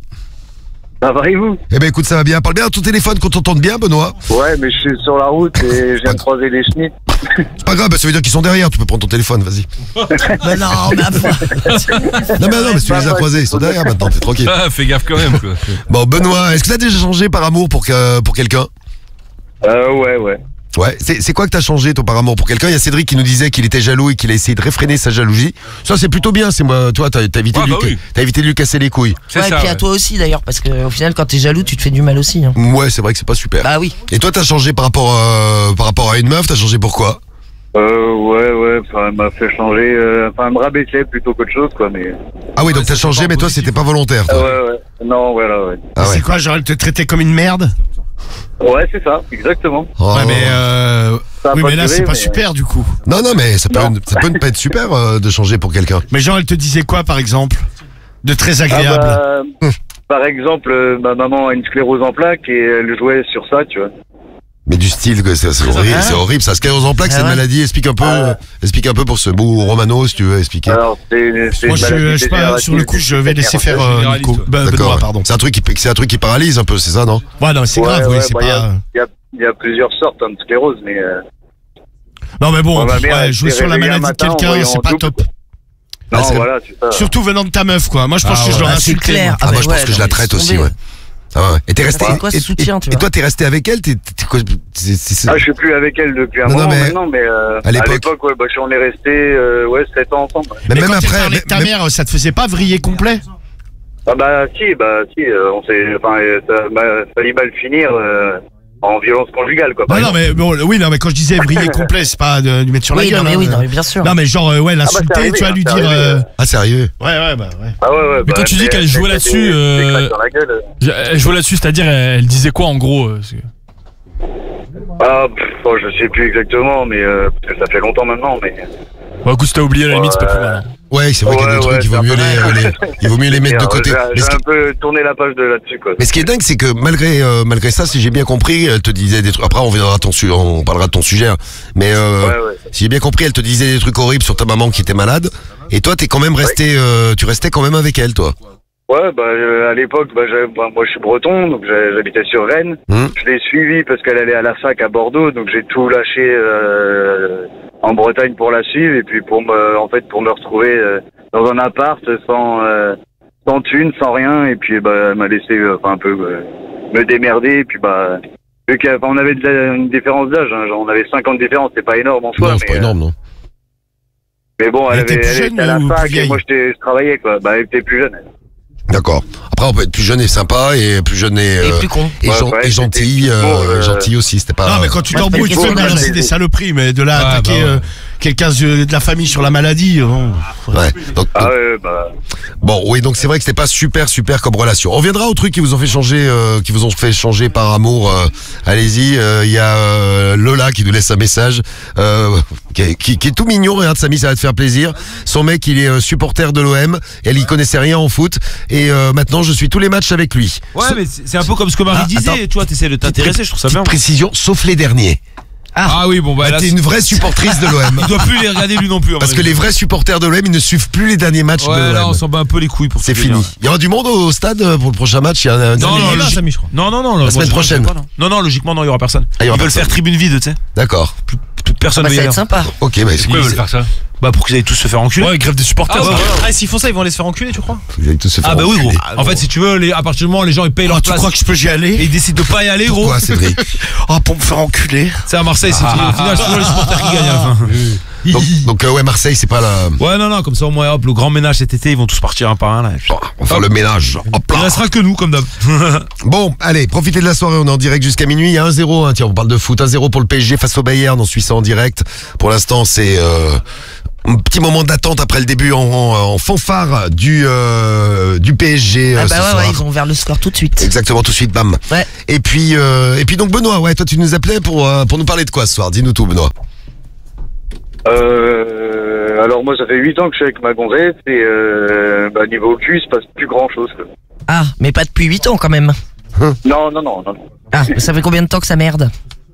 ça va et vous? Eh ben écoute, ça va bien. Parle bien à ton téléphone qu'on t'entende bien Benoît. Ouais, mais je suis sur la route et je viens de croiser les schmitts. C'est pas grave, bah, ça veut dire qu'ils sont derrière, tu peux prendre ton téléphone, vas-y. Bah non, mais après- Non mais non, mais si tu les as croisés, ils sont derrière maintenant, t'es tranquille. Ah, fais gaffe quand même, quoi. Bon Benoît, est-ce que t'as déjà changé par amour pour, que, pour quelqu'un? Euh, ouais, ouais. Ouais, c'est c'est quoi que t'as changé toi par amour pour quelqu'un? Il y a Cédric qui nous disait qu'il était jaloux et qu'il a essayé de réfréner sa jalousie. Ça c'est plutôt bien, c'est moi, toi t'as t'as évité, Ouais, de lui- bah oui. t'as évité de lui casser les couilles. C'est Ouais, et ça. puis à ouais. toi aussi d'ailleurs, parce que au final, quand t'es jaloux, tu te fais du mal aussi. Hein. Ouais, c'est vrai que c'est pas super. Bah oui. Et toi t'as changé par rapport, euh, par rapport à une meuf, t'as changé pourquoi? Euh, ouais, ouais, enfin, elle m'a fait changer, euh, enfin, elle me rabaisser plutôt qu'autre chose, quoi, mais. Ah oui, donc t'as changé mais toi c'était pas volontaire Ah, toi. ouais, ouais. Non, voilà, ouais. Ah ouais. C'est quoi, genre, elle te traitait comme une merde? Ouais, c'est ça, exactement. Oh. Ouais, mais euh. Ça a Oui, pas mais là, duré, c'est pas mais- super du coup. Non non mais ça peut, Non. ça peut ne pas être super euh, de changer pour quelqu'un. Mais genre, elle te disait quoi, par exemple? De très Ah, agréable. bah, par exemple, euh, ma maman a une sclérose en plaques et elle jouait sur ça, tu vois. Mais du style, que c'est c'est horrible, c'est horrible. Ça, sclérose en plaques, Ah c'est une ouais. maladie. Explique un peu, Ah ouais. euh, explique un peu pour ce bout Romano, si tu veux expliquer. Alors, c'est, c'est Moi, une je, maladie je sais pas, sur le coup, je vais laisser faire euh, Généraliste, Nico. ouais. Bah, Benoît, ouais. pardon. C'est un truc qui, c'est un truc qui paralyse un peu, c'est ça, non? Ouais, non, c'est Ouais, grave, oui, ouais, c'est bah, il y a- pas. Il y a, il y a plusieurs sortes hein, de sclérose, mais. Euh, Non, mais bon, Bon, ma mère, ouais, elle jouer s'est sur la réveillée un maladie de matin en quelqu'un, voyant c'est en pas double. top. non, Ah, c'est- voilà, c'est ça. Surtout venant de ta meuf, quoi. Moi, je pense Ah, que je ouais. l'aurais Ah, c'est insulté. clair. moi. Ah, Ah, moi, bah je pense ouais, que je non, la mais traite laisse aussi, tomber. ouais. Ah ouais. Et t'es resté. C'est quoi ce et- soutien, et- tu et vois toi, t'es resté avec elle, t'es, t'es quoi, c'est- c'est- c'est- Ah, je suis plus avec elle depuis un Non, non, moment mais maintenant, mais euh, à à l'époque- l'époque, ouais, bah, on est resté euh, ouais, sept ans ensemble. Mais Et même quand t'es après, parlé de ta même- mère, ça te faisait pas vriller complet? Ah bah si, bah si, euh, on s'est, enfin, euh, ça m'a fallu mal finir euh, en violence conjugale, quoi. par Non, non, exemple. mais bon, oui, non, mais quand je disais vriller complet, c'est pas de lui mettre sur la Oui, gueule. non, mais hein. oui, non, mais bien sûr. Non, mais genre, euh, ouais, l'insulter, c'est arrivé, tu vas hein, lui c'est dire. arrivé, euh, euh. Ah, sérieux? Ouais, ouais, bah, ouais. Ah ouais, ouais. Mais bah, quand tu dis elle- qu'elle elle jouait mettait là-dessus, des- des euh, claques dans la gueule. Elle jouait là-dessus, c'est-à-dire, elle, elle disait quoi en gros euh, c'est- Ah, pff, oh, je sais plus exactement, mais euh, parce que ça fait longtemps maintenant, mais. Bon, écoute, si t'as oublié, à la limite, c'est pas plus mal. hein. Ouais, c'est vrai qu'il y a des Ouais, trucs, ouais, il vaut c'est mieux un les, peu- euh, les- il vaut mieux les mettre de Alors, côté. J'ai Mais j'ai ce qui- un peu tourné la page de là-dessus, quoi. Mais ce qui est dingue, c'est que malgré euh, malgré ça, si j'ai bien compris, elle te disait des trucs. Après, on viendra à ton su- on parlera de ton sujet. hein. Mais euh, Ouais, ouais. si j'ai bien compris, elle te disait des trucs horribles sur ta maman qui était malade. Et toi, t'es quand même resté, euh, tu restais quand même avec elle, toi. Ouais, bah euh, à l'époque, bah, j'avais- bah, moi je suis breton, donc j'ai- j'habitais sur Rennes. Hum. Je l'ai suivie parce qu'elle allait à la fac à Bordeaux, donc j'ai tout lâché euh, en Bretagne pour la suivre et puis pour me, en fait, pour me retrouver euh, dans un appart sans euh, sans thune, sans rien, et puis bah elle m'a laissé euh, enfin un peu euh, me démerder, et puis bah vu qu'on avait de la- une différence d'âge, hein, genre on avait cinq ans de différence, c'est pas énorme en soi, non, c'est mais pas énorme, non. euh, mais bon, Elle elle, était avait, plus elle jeune était à la ou fac plus vieille et moi j'étais, je travaillais quoi. Bah elle était plus jeune. elle. D'accord. Après, on peut être plus jeune et sympa, et plus jeune et, Et euh, plus con. et, Ouais, gen- ouais, et gentil, c'était- euh, euh, gentil aussi. C'était pas. Non, mais quand tu Ouais, t'embrouilles, c'est tu pas fais une mal, question c'est d'âge. des saloperies, mais de là Ah, attaquer bah ouais. euh, quelqu'un de de la famille sur la maladie. bon. Ouais. Donc, Ah ouais, bah. bon, oui, donc c'est vrai que c'était pas super, super comme relation. On reviendra aux trucs qui vous ont fait changer, euh, qui vous ont fait changer par amour. euh, Allez-y, il y a euh, Lola qui nous laisse un message, euh, qui, est- qui, qui est tout mignon. Regarde, Samy, ça va te faire plaisir. Son mec, il est euh, supporter de l'O M. Elle, il connaissait rien en foot, et euh, maintenant, je suis tous les matchs avec lui. Ouais, mais c'est c'est un peu comme ce que Marie Ah, disait, attends. tu vois, t'essaies de t'intéresser, je trouve ça Petite bien. précision, sauf les derniers. Ah oui, bon bah Ah, là, t'es une vraie supportrice de l'O M. il doit plus les regarder lui non plus. à mon Parce que avis. les vrais supporters de l'O M, ils ne suivent plus les derniers matchs Ouais, de là, on l'O M. s'en bat un peu les couilles pour C'est ce fini. délire. Il y aura du monde au stade euh, pour le prochain match. Il y a un Non, dernier non, match. logi- Samy, je crois. non, non, non, La moi, semaine je- prochaine. je sais pas, non. non, non, logiquement, non, il y aura personne. Ah, il y aura Ils veulent personne. faire tribune vide, tu sais. D'accord. Plus, plus personne Bah, veut y ça va aller. être sympa. Ok, bah c'est Pourquoi ils cool. veulent faire ça? Bah pour qu'ils aillent tous se faire enculer. Ouais, grève des supporters. Ah, ça. ouais. Ah, s'ils font ça, ils vont aller se faire enculer, tu crois? Vous allez tous se faire Ah bah oui gros. enculer. En fait si tu veux, les, à partir du moment où les gens ils payent leur Oh, tu place crois que je peux y et aller? ils décident de pas y aller gros. Pourquoi, Cédric? Oh, pour me faire enculer. C'est à Marseille, c'est au final c'est toujours les supporters qui gagnent à la fin. Donc, donc, euh, ouais, Marseille, c'est pas la. Ouais non non, comme ça au moins hop, le grand ménage cet été, ils vont tous partir un par un là. Oh, on va faire le ménage. Hop Il là. restera que nous comme d'hab. Bon, allez, profitez de la soirée, on est en direct jusqu'à minuit. Il y a un zéro, hein, tiens, on parle de foot. un zéro pour le P S G face au Bayern, on suit ça en direct. Pour l'instant, c'est euh, un petit moment d'attente après le début en, en- en fanfare du, euh, du P S G euh, Ah ce bah ouais, soir. ouais, ils vont vers le score tout de suite. Exactement, tout de suite, bam. Ouais. Et puis, euh, et puis donc Benoît, ouais, toi tu nous appelais pour, euh, pour nous parler de quoi ce soir? Dis-nous tout, Benoît. Euh, alors moi, ça fait huit ans que je suis avec ma gonzesse et euh, bah, niveau cul, il se passe plus grand-chose. quoi. Ah, mais pas depuis huit ans quand même. Non, non, non, non. non. Ah, ça fait combien de temps que ça merde?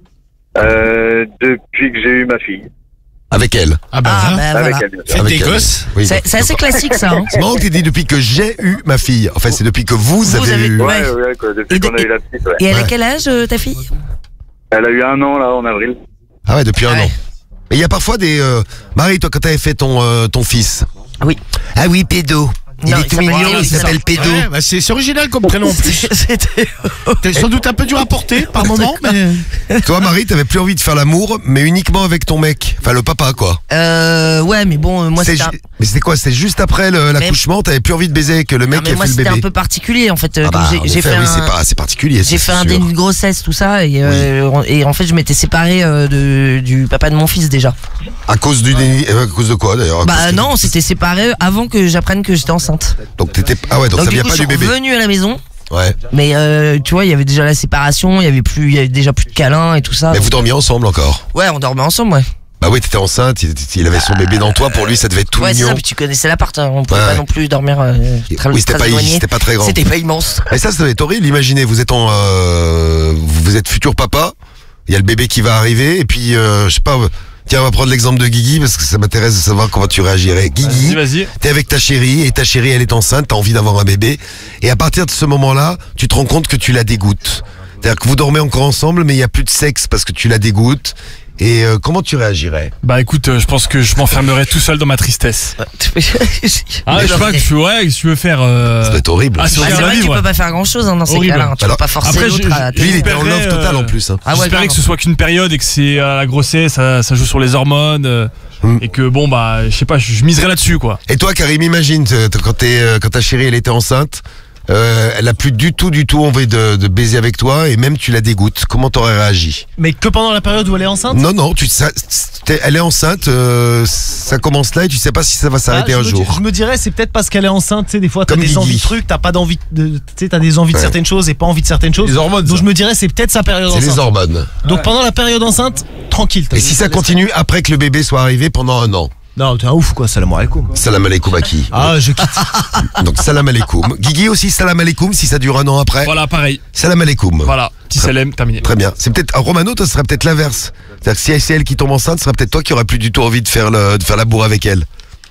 Euh, depuis que j'ai eu ma fille. Avec elle. Ah bah, Ah hein. bah Avec voilà. elle, bien sûr. Faites Avec des elle. gosses. Oui. C'est c'est assez classique ça. Hein. C'est marrant que t'aies dit depuis que j'ai eu ma fille. En fait, c'est depuis que vous, Vous avez, avez- eu. Ouais. Ouais, ouais, quoi, depuis Et de- qu'on a eu la petite, ouais. Et elle a Ouais. quel âge euh, ta fille? Elle a eu un an, là, en avril. Ah ouais, depuis un Ouais. an. Mais il y a parfois des... Euh... Marie, toi, quand t'avais fait ton, euh, ton fils. Oui. Ah oui, pédo. Il Non, est il tout s'appelle mignon, Théo, il c'est ça. s'appelle pédo. Ouais, bah c'est c'est original comme prénom en plus. C'était. T'es sans doute un peu dur à porter par moment, mais. Toi, Marie, t'avais plus envie de faire l'amour, mais uniquement avec ton mec. Enfin, le papa, quoi. Euh, ouais, mais bon, euh, moi C'est c'était. un- ju- Mais c'était quoi? C'était juste après le- l'accouchement, t'avais plus envie de baiser avec le mec Non, mais qui a moi fait le c'était bébé. un peu particulier en fait. euh, Ah comme bah, j'ai- en j'ai effet, fait oui, un. c'est pas, c'est particulier. J'ai c'est fait un sûr. déni de grossesse, tout ça, et, euh, et en fait je m'étais séparé euh, de, du papa de mon fils déjà. À cause du déni- euh, à cause de quoi d'ailleurs? À Bah cause que- non, on s'était séparés avant que j'apprenne que j'étais enceinte. Donc t'étais, ah ouais, donc, Donc ça du vient coup pas je suis du bébé. revenue à la maison, Ouais. mais euh, tu vois il y avait déjà la séparation, il y avait plus, il y avait déjà plus de câlins et tout ça. Mais donc- vous dormiez ensemble encore? Ouais, on dormait ensemble, ouais. Bah oui, t'étais enceinte, il, il avait son bébé dans toi, pour lui ça devait être tout Ouais, c'est mignon. ça, puis tu connaissais l'appart, hein, on pouvait Ouais, pas ouais. non plus dormir euh, très, Oui, c'était très pas, éloigné. c'était pas très grand. C'était pas immense. Et ça, ça doit être horrible. Imaginez, vous êtes en, euh, vous êtes futur papa. Il y a le bébé qui va arriver, et puis, euh, je sais pas. Tiens, on va prendre l'exemple de Guigui parce que ça m'intéresse de savoir comment tu réagirais. Guigui, Vas-y, vas-y. t'es avec ta chérie et ta chérie, elle est enceinte, t'as envie d'avoir un bébé, et à partir de ce moment-là, tu te rends compte que tu la dégoûtes. C'est-à-dire que vous dormez encore ensemble, mais il y a plus de sexe parce que tu la dégoûtes. Et euh, comment tu réagirais? Bah écoute, euh, je pense que je m'enfermerai tout seul dans ma tristesse. Ah, je sais pas, que je, ouais, qu'est-ce que tu veux faire euh... Ça doit être horrible. Ah, c'est Bah, horrible c'est à vrai que tu vivre. peux pas faire grand chose dans ces Horrible. cas-là. hein. Tu Alors, peux pas forcer après, l'autre je- à. je- Lui, il était en j'espérais, love total euh, en plus. Hein. Ah ouais, J'espérais grave. que ce soit qu'une période et que c'est euh, la grossesse, ça, ça joue sur les hormones euh, Mm. et que bon bah je sais pas, je, je miserais là-dessus quoi. Et toi, Karim, imagine t- t- quand, t'es, euh, quand ta chérie elle était enceinte, euh, elle a plus du tout, du tout envie de, de baiser avec toi, et même tu la dégoûtes. Comment t'aurais réagi? Mais que pendant la période où elle est enceinte? Non, non, tu, ça, t'es- elle est enceinte, euh, ça commence là et tu sais pas si ça va s'arrêter Ah, un je me jour. dis- Je me dirais, c'est peut-être parce qu'elle est enceinte, tu sais, des fois, t'as Comme des Guigui. envies de trucs, t'as pas d'envie de, tu sais, t'as des envies de Ouais. certaines choses et pas envie de certaines choses. Les hormones. Donc ça. je me dirais, c'est peut-être sa période C'est les enceinte. hormones. Donc pendant la période enceinte, tranquille. t'as Et vu, si ça laisse- continue après que le bébé soit arrivé pendant un an? Non, t'es un ouf quoi, salam alaikum. Salam alaikum à qui? Ah, je quitte. Donc salam alaikum. Guigui aussi salam alaikum si ça dure un an après. Voilà, pareil. Salam alaikum. Voilà, petit salam, terminé. Très bien. C'est peut-être, à Romano, ça serait peut-être l'inverse. C'est-à-dire que si c'est elle qui tombe enceinte, ce serait peut-être toi qui aurais plus du tout envie de faire le, de faire la bourre avec elle.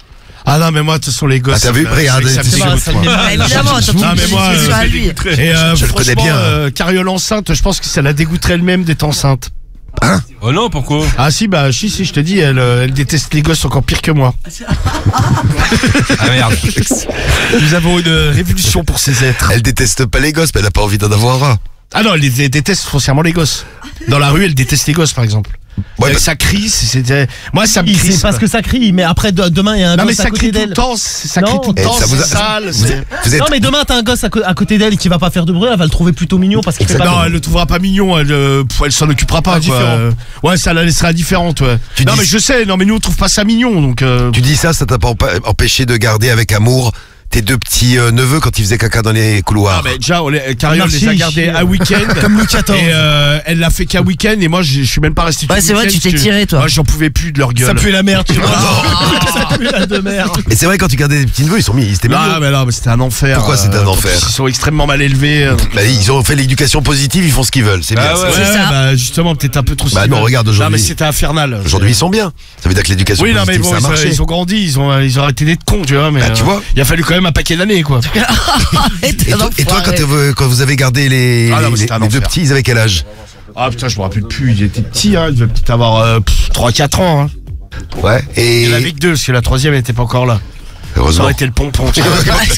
Ah non, mais moi, de toute façon, les gosses. Ah, t'as ça vu? me- Regarde, ça me tu sais, dégoûte, ça moi. me Bah, évidemment, t'as Non, mais moi, c'est euh, à lui. Et euh, Je le connais franchement, bien. euh, Cariole enceinte, je pense que ça la dégoûterait elle-même d'être enceinte. Oh non, pourquoi? Ah si, bah si, si, je te dis, elle, euh, elle déteste les gosses encore pire que moi. Ah merde. Nous avons une révolution pour ces êtres. Elle déteste pas les gosses, mais elle a pas envie d'en avoir un. Ah non, elle dé- déteste foncièrement les gosses. Dans la rue, elle déteste les gosses, par exemple. Ouais, Euh, bah- ça crie, c'était. Moi, ça me Il crie. sait parce que ça crie, mais après de- demain il y a un Non, mais gosse à ça crie côté tout le d'elle. temps, c'est- ça Non. crie tout le Eh, temps, ça vous c'est a- sale. Vous c'est- êtes, vous êtes- Non mais demain t'as un gosse à, co- à côté d'elle qui va pas faire de bruit, elle va le trouver plutôt mignon parce qu'il fait pas Non, de elle le trouvera pas mignon, elle, euh, pff, elle s'en occupera pas, quoi. Indifférent. Euh, Ouais, ça la laissera indifférente, ouais. Tu non, dis- mais je sais, non, mais nous on trouve pas ça mignon, donc. euh, Tu dis ça, ça t'a pas empa- empêché de garder avec amour tes deux petits euh, neveux quand ils faisaient caca dans les couloirs? Ah, mais déjà, on les, Cariole les a Merci, gardés chier. un week-end. Comme Louis quatorze. Et euh, elle l'a fait qu'un week-end et moi je je suis même pas resté tout Ouais, le c'est vrai, week-end tu t'es parce que- tiré, toi. Moi j'en pouvais plus de leur gueule. Ça pue la merde, tu vois. Ça pue la de merde. Mais c'est vrai, quand tu gardais des petits neveux, ils sont mis, ils étaient mignons. Ah mais non, mais c'était un enfer. Pourquoi c'était un Euh, enfer? Ils sont extrêmement mal élevés. euh, Bah, ils ont fait l'éducation positive, ils font ce qu'ils veulent, c'est bien. Ah ouais. ça. Ouais, C'est ça. bah justement peut-être un peu trop. Bah cinéma. non, regarde, aujourd'hui- Non mais c'était infernal. Aujourd'hui, ils sont bien. Ça veut dire que l'éducation Oui non mais positive, bon ça a ils, ont- marché. ils ont grandi, ils ont ils ont arrêté d'être cons, tu vois. Mais Bah, tu euh, vois. il a fallu quand même un paquet d'années quoi. Et toi, et toi, quand, t'es- quand vous avez gardé les, Ah non, mais les, c'était un les deux enfer. petits, ils avaient quel âge? Ah putain je me rappelle plus, il était petit, hein, il devait peut-être avoir euh, trois quatre ans. Hein. Ouais. Et Il en avait que deux parce que la troisième elle était pas encore là. Ça heureusement. aurait été le pompon. Tu vois.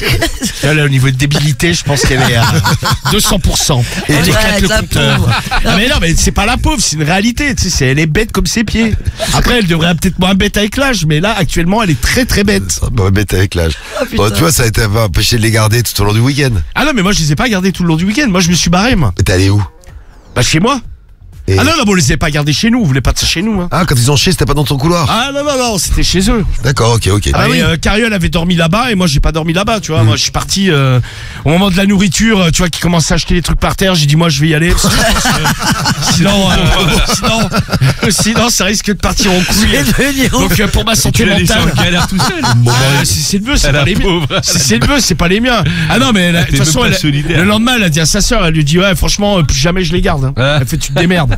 Là, là, au niveau de débilité, je pense qu'elle est à deux cents pour cent. Elle Ouais, éclate le la compteur. pauvre. Ah, mais non, mais c'est pas la pauvre, c'est une réalité. Tu sais, c'est- elle est bête comme ses pieds. Après, elle devrait peut-être moins bête avec l'âge, mais là, actuellement, elle est très très bête. Ça va bête avec l'âge. Bon, tu vois, ça a été empêché de les garder tout au long du week-end. Ah non, mais moi, je les ai pas gardés tout le long du week-end. Moi, je me suis barré, moi. Mais t'es allé où? Bah, chez moi. Et- Ah non, non, mais on les a pas gardés chez nous. On voulait pas de ça chez nous. Hein. Ah, quand ils ont chié, c'était pas dans ton couloir? Ah non, non, non, c'était chez eux. D'accord, ok, ok. Ah oui. euh, Cariole avait dormi là-bas et moi j'ai pas dormi là-bas, tu vois. Moi je suis parti euh, au moment de la nourriture, euh, tu vois, qui commence à acheter les trucs par terre. J'ai dit moi je vais y aller. Parce que je pense que sinon, euh, sinon, sinon ça risque de partir en couille. Donc euh, pour ma santé Tu l'as laissé mentale. en galère tout seul. Ah, c'est c'est le vœu, c'est Ah, pas la les miens. pauvre. C'est c'est le vœu, c'est pas les miens. Ah non mais la- de T'es toute façon même pas elle- solidaire. le lendemain elle a dit à sa sœur, elle lui dit ouais franchement euh, plus jamais je les garde. Hein. Ouais. Elle fait tu te démerdes.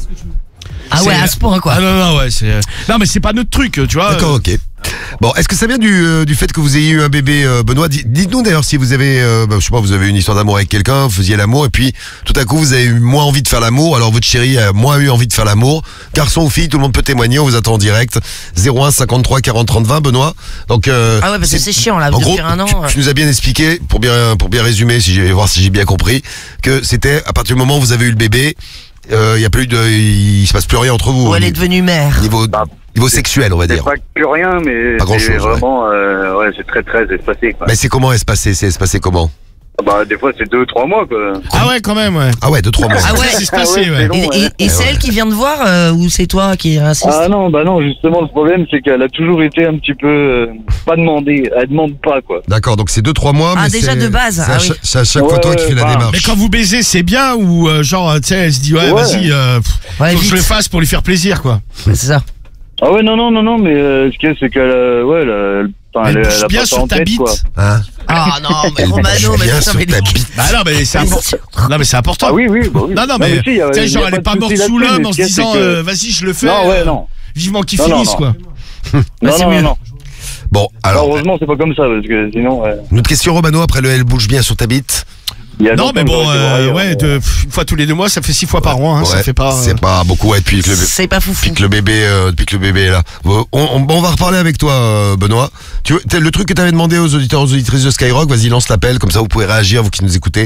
Ah ouais, C'est- à ce point, quoi. Ah non non ouais c'est non mais c'est pas notre truc, tu vois. D'accord, ok. Bon, est-ce que ça vient du, euh, du fait que vous ayez eu un bébé, euh, Benoît? Di- Dites-nous d'ailleurs si vous avez, euh, bah, je sais pas, vous avez eu une histoire d'amour avec quelqu'un, vous faisiez l'amour, et puis tout à coup vous avez eu moins envie de faire l'amour, alors votre chérie a moins eu envie de faire l'amour. Garçon ou fille, tout le monde peut témoigner, on vous attend en direct. zéro un cinquante-trois quarante trente vingt, Benoît. Donc, euh, Ah ouais, parce que c'est chiant, là, En depuis gros, un an. tu, euh. tu nous as bien expliqué, pour bien, pour bien résumer, si j'ai voir si j'ai bien compris, que c'était à partir du moment où vous avez eu le bébé, il y a plus de, il se passe plus rien entre vous. Où au elle est niveau- devenue mère. niveau, Bah, niveau sexuel, on va C'est dire. pas que rien, mais Pas grand-chose, c'est ouais. vraiment, euh, ouais, c'est très très espacé, quoi. Mais c'est comment espacé? C'est espacé comment? Bah, des fois, c'est deux, trois mois, quoi. Ah ouais quand même ouais. Ah ouais, deux, trois mois. Ah ouais. C'est Ah passé ouais, ouais. c'est long, Et, et- ouais. et c'est ouais. elle qui vient de voir euh, ou c'est toi qui insiste? Ah non, bah non, justement, le problème, c'est qu'elle a toujours été un petit peu euh, pas demandée. Elle demande pas, quoi. D'accord, donc c'est deux trois mois. Ah, mais déjà c'est- de base, C'est à, ah oui. cha- c'est à chaque fois Ouais, toi qui ouais, fais la bah, démarche. Mais quand vous baisez, c'est bien ou euh, genre, tu sais, elle se dit ouais, Ouais. vas-y, euh, pff, Ouais, faut que je vite. le fasse pour lui faire plaisir, quoi. Ouais, c'est ça. Ah ouais, non, non, non, non, mais euh, ce qu'il y a, c'est qu'elle, euh, ouais, elle, elle, enfin, Elle elle, bouge elle a bien pas ça sur en ta tête, bite. quoi. Hein? Ah non, mais Elle Romano, bouge mais bien putain, sur mais ta les- bite. Bah non, mais c'est important. Non, mais c'est important. Ah oui, oui, bah oui. Non, non, mais, si, y a- tu sais, y a genre, elle pas est de pas morte souci sous là-dessus, l'homme mais en ce se qu'il y a, disant, c'est que- euh, vas-y, je le fais. Non, ouais, euh, non. Vivement qu'ils Non, non, finissent, non. quoi. Non, c'est non, mieux. non, non. Bon, alors, Heureusement, c'est pas comme ça, parce que sinon, ouais. une autre question, Romano, après le elle bouge bien sur ta bite. Il y a Non, longtemps mais que bon, j'aurais été voir euh, ailleurs, ouais, mais- de, pff, une fois tous les deux mois, ça fait six fois par an, hein, ça Ouais, fait pas. euh, C'est pas beaucoup, ouais, depuis que le, C'est pas foufou. depuis que le bébé, euh, depuis que le bébé est là. Bon, On, on- on va reparler avec toi, euh, Benoît. Tu veux, t'as- le truc que t'avais demandé aux auditeurs, aux auditrices de Skyrock, vas-y, lance l'appel, comme ça vous pouvez réagir, vous qui nous écoutez.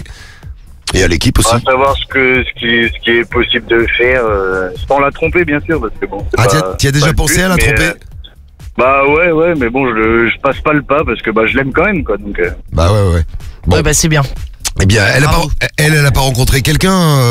Et à l'équipe aussi. On va savoir ce que ce qui ce qui est possible de faire euh, sans la tromper, bien sûr, parce que bon. c'est Ah, pas- t'y as- t'y as déjà pas le pensé but, à la mais, tromper? euh, Bah ouais, ouais, mais bon, je, le- je passe pas le pas parce que bah je l'aime quand même, quoi. Donc. euh, Bah ouais, ouais. Bon. Ouais, bah c'est bien. Eh bien, elle a pas, Bravo. elle, elle a pas rencontré quelqu'un.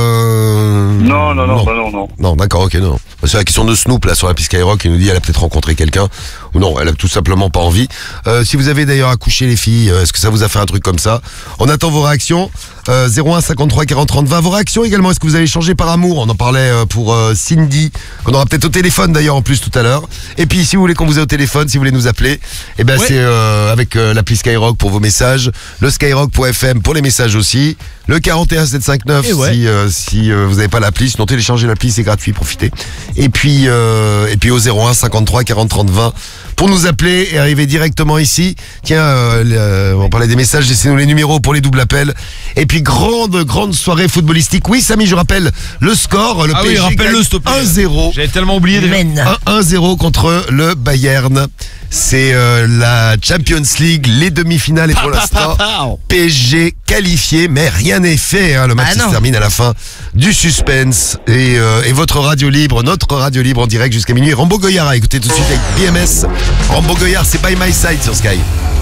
euh, Non, non, non, bah non, non. Non, d'accord, ok, non. C'est la question de Snoop, là, sur la piste Skyrock, il nous dit elle a peut-être rencontré quelqu'un. Ou non, elle a tout simplement pas envie. Euh, si vous avez d'ailleurs accouché, les filles, euh, est-ce que ça vous a fait un truc comme ça? On attend vos réactions. Euh, zéro un cinquante-trois quarante trente vingt. Vos réactions également, est-ce que vous avez changé par amour? On en parlait euh, pour euh, Cindy, qu'on aura peut-être au téléphone d'ailleurs en plus tout à l'heure. Et puis, si vous voulez qu'on vous ait au téléphone, si vous voulez nous appeler, eh ben Ouais. c'est euh, avec euh, l'appli Skyrock pour vos messages, le skyrock point f m pour les messages aussi, le quarante et un sept cent cinquante-neuf Et ouais. si, euh, si euh, vous n'avez pas l'appli, sinon téléchargez l'appli, c'est gratuit, profitez. Et puis, euh, et puis au zéro un cinquante-trois quarante trente vingt pour nous appeler et arriver directement ici. Tiens, euh, le- euh, on parlait des messages, laissez-nous les numéros pour les doubles appels. Et puis grande, grande soirée footballistique. Oui, Samy, je rappelle le score. Le Ah oui, P S G rappelle-le, gagne s'il te plaît. un zéro. J'avais tellement oublié déjà. Men. un zéro contre le Bayern. C'est euh, la Champions League, les demi-finales et pour l'instant P S G qualifié, mais rien n'est fait. Hein. Le match Ah non. se termine à la fin du suspense et, euh, et votre radio libre, notre radio libre en direct jusqu'à minuit. Rambo Goyard, écoutez tout de suite avec B M S. Rambo Goyard, c'est By My Side sur Sky.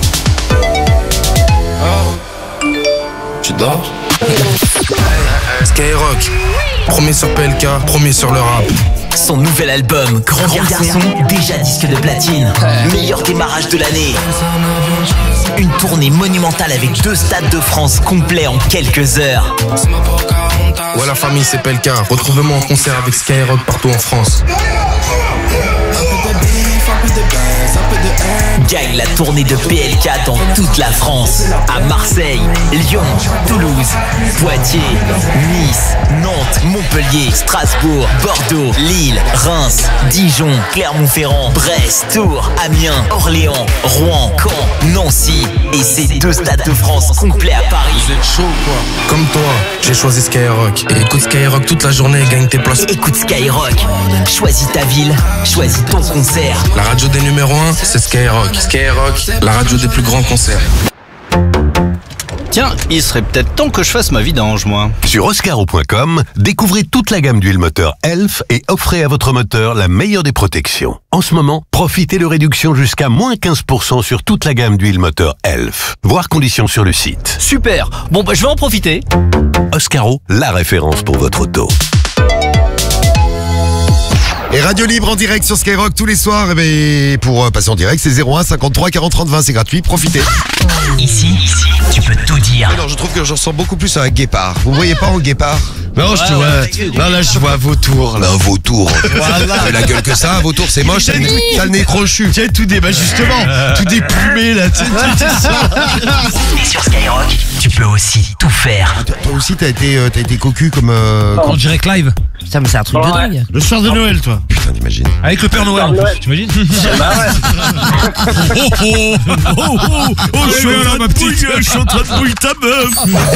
Tu dors Skyrock, premier sur P L K, premier sur le rap. Son nouvel album, Grand, Grand Garçon, déjà disque de platine. Meilleur démarrage de l'année. Une tournée monumentale avec deux stades de France complets en quelques heures. Ouais, la famille, c'est Pellequin. Retrouvez-moi en concert avec Skyrock partout en France. Gagne la tournée de P L K dans toute la France. À Marseille, Lyon, Toulouse, Poitiers, Nice, Nantes, Montpellier, Strasbourg, Bordeaux, Lille, Reims, Dijon, Clermont-Ferrand, Brest, Tours, Amiens, Orléans, Rouen, Caen, Nancy et ces deux stades de France complets à Paris. Vous êtes chaud quoi. Comme toi, j'ai choisi Skyrock. Et écoute Skyrock toute la journée et gagne tes places. Écoute Skyrock. Choisis ta ville, choisis ton concert. La radio des numéros un, c'est Skyrock. Skyrock, la radio des plus grands concerts. Tiens, il serait peut-être temps que je fasse ma vidange, moi. Sur oscaro point com, découvrez toute la gamme d'huile moteur Elf et offrez à votre moteur la meilleure des protections. En ce moment, profitez de réductions jusqu'à moins quinze pour cent sur toute la gamme d'huile moteur Elf. Voir conditions sur le site. Super. Bon, bah, je vais en profiter. Oscaro, la référence pour votre auto. Et Radio Libre en direct sur Skyrock tous les soirs. Et bien, pour passer en direct, c'est zéro un cinquante-trois quarante trente vingt, c'est gratuit, profitez. Ici, ici, tu peux tout dire. Mais non, je trouve que je ressemble beaucoup plus à un guépard. Vous voyez pas en guépard? Non, je te vois. Non, là, je vois un vautour. Là. Un vautour. Voilà. La gueule que ça, un vautour, c'est moche. T'as le nez crochu. Tiens, tout dé, bah justement, tout déplumé là. Tu sais, Et sur Skyrock, tu peux aussi tout faire. Ah, toi, toi aussi, t'as été, euh, t'as été cocu comme. Euh... En direct live. Putain, mais c'est un truc de dingue. Le soir de Noël, toi. Putain, t'imagines. Avec le Père Noël en plus, t'imagines? Bah ouais. Oh, oh, oh, oh, oh, oh, je suis en train de bouiller ta meuf.